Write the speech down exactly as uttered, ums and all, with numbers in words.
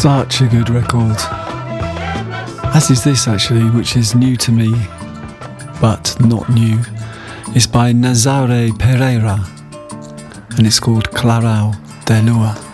Such a good record. As is this actually, which is new to me, but not new. It's by Nazaré Pereira, and it's called Clarão da Lua.